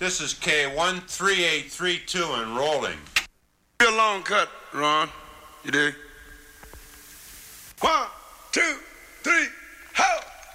This is K13832 and rolling. Real long cut, Ron. You dig? 1, 2.